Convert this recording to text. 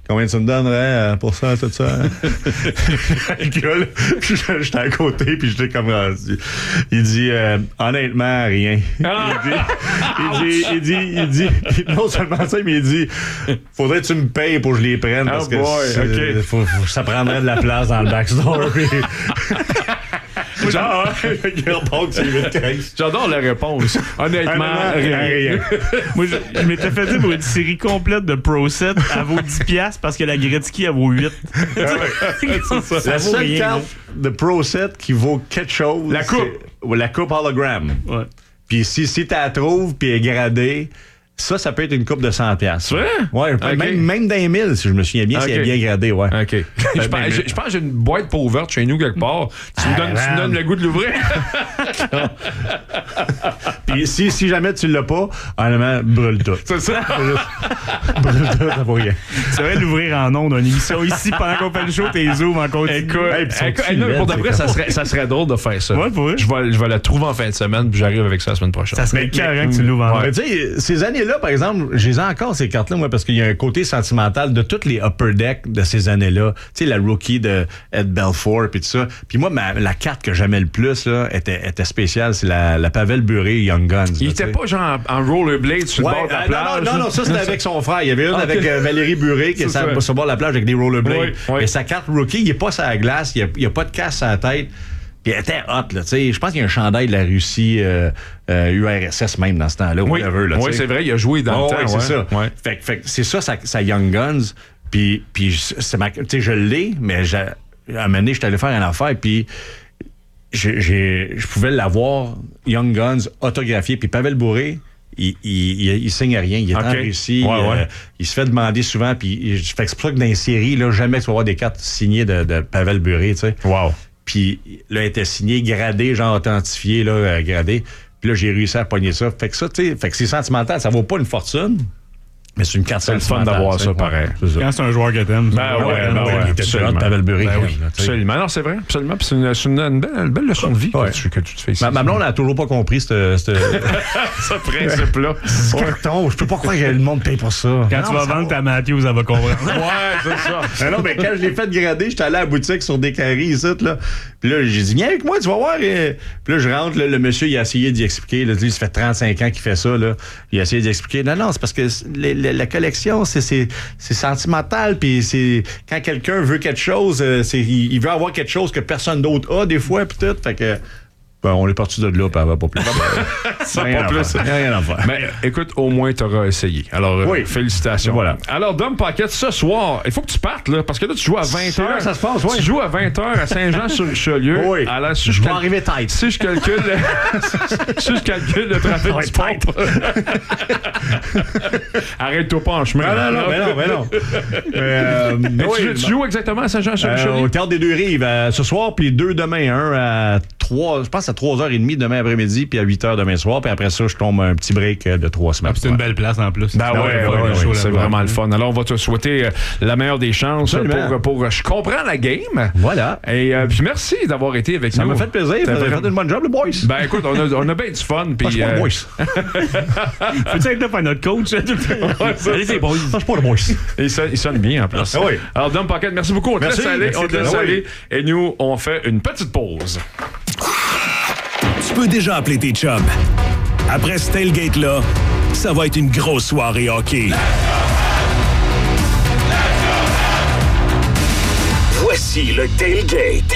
combien tu me donnerais pour ça, tout ça? Le gars, là, j'étais à côté, puis j'étais comme rendu. Il dit, honnêtement, rien. Il dit, non seulement ça, mais il dit, faudrait que tu me payes pour que je les prenne, parce que ça prendrait de la place dans le backstore. Genre, j'adore la réponse. Honnêtement, rien. Moi, je m'étais fait dire pour une série complète de Pro Set, elle vaut 10$ parce que la Gretzky, elle vaut 8. C'est ça. La seule carte de Pro Set qui vaut quelque chose. La coupe. La coupe hologramme. Ouais. Puis si tu la trouves puis elle est gradée, ça peut être une coupe de 100$. C'est vrai? Ouais, okay. même d'un 1000, si je me souviens bien, si elle est bien gradée, ouais. OK. Je pense que j'ai une boîte pas ouverte chez nous quelque part. Tu me donnes le goût de l'ouvrir? Puis si jamais tu l'as pas, honnêtement, brûle tout. C'est ça? Brûle tout, ça vaut rien. Tu devrais l'ouvrir en ondes, une émission ici pendant qu'on fait le show, t'es zoom en continu. Écoute, pour de vrai, ça serait drôle de faire ça. Ouais, pour vrai. Je vais la trouver en fin de semaine, puis j'arrive avec ça la semaine prochaine. Ça serait carré que tu l'ouvres en ondes. Tu sais, ces années-là, par exemple, j'ai encore ces cartes-là, moi, parce qu'il y a un côté sentimental de toutes les upper decks de ces années-là. Tu sais, la rookie de Ed Belfour, puis tout ça. Puis moi, la carte que j'aimais le plus, là, était spéciale. C'est la Pavel Bure Young Guns. Il était pas genre en rollerblade sur le bord de la plage? Non, ça c'était avec son frère. Il y avait une avec Valérie Bure qui est sur le bord de la plage avec des rollerblades. Mais sa carte rookie, il est pas sur la glace, il y a pas de casse à la tête. Puis elle était hot, là, tu sais. Je pense qu'il y a un chandail de la Russie, URSS même dans ce temps-là. Oui, c'est vrai, il a joué dans le temps. C'est ça. Ouais. Fait que c'est ça, sa Young Guns. Puis tu sais, je l'ai, mais à un moment donné, j'étais allé faire une affaire, puis je pouvais l'avoir, Young Guns, autographié. Puis Pavel Bure, il signe rien. Il est en Russie. Il se fait demander souvent. Puis c'est pour ça que dans les séries, là, jamais tu vas avoir des cartes signées de Pavel Bure, tu sais. Wow. Puis là, elle était signée, gradée, genre authentifiée, là, gradée. Puis là, j'ai réussi à pogner ça. Fait que ça, tu sais, fait que c'est sentimental. Ça vaut pas une fortune, mais c'est une carte sentimentale. C'est le fun d'avoir ça, pareil. Quand c'est un joueur que t'aimes. Il était très hot, Pavel Bure. Absolument. Non, c'est vrai. Absolument. Puis c'est une belle leçon de vie que tu te fais ici. Ma blonde n'a toujours pas compris ce principe-là. Ce carton, je peux pas croire que le monde paye pour ça. Quand tu vas vendre ta Matthews, elle va comprendre. Ouais, c'est ça. Non, mais quand je l'ai fait grader, j'étais allé à la boutique sur des carrés ici, là. Puis là, j'ai dit, viens avec moi, tu vas voir. Puis là, je rentre, là, le monsieur, il a essayé d'y expliquer. Là, ça fait 35 ans qu'il fait ça, là. Il a essayé d'expliquer. Non, c'est parce que la collection, c'est sentimental. Puis c'est quand quelqu'un veut quelque chose, il veut avoir quelque chose que personne d'autre a, des fois, puis tout. Fait que. Ben, on est parti de là, puis elle va pas plus. Rien à faire. Mais écoute, au moins, tu auras essayé. Alors, félicitations. Voilà. Alors, Dom Paquette, ce soir, il faut que tu partes, là, parce que là, tu joues à 20h. Là, ça se passe, Tu joues à 20h à Saint-Jean-sur-Richelieu. Oui. Alors, je vais arriver tête. Si je calcule le trafic du pont. Arrête-toi pas en chemin. Non. Tu joues exactement à Saint-Jean-sur-Richelieu? Au Théâtre des Deux-Rives, ce soir, puis 2 demain. Un à 3, je pense à 3h30 demain après-midi, puis à 8h demain soir, puis après ça, je tombe un petit break de 3 semaines. C'est une belle place en plus. C'est vraiment le fun. Alors, on va te souhaiter la meilleure des chances pour je comprends la game. Voilà. Et puis merci d'avoir été avec nous. Ça m'a fait plaisir. Vous avez fait une bonne job, les boys. Ben écoute, on a bien du fun. Je suis pas le boys. Peux-tu être là pour notre coach? Allez, c'est boys. Je suis pas le boys. Il sonne bien en plus. Oui. Alors, Dom Paquette, merci beaucoup. On te laisse aller. Et nous, on fait une petite pause. Tu peux déjà appeler tes chums. Après ce tailgate-là, ça va être une grosse soirée hockey. Voici le tailgate.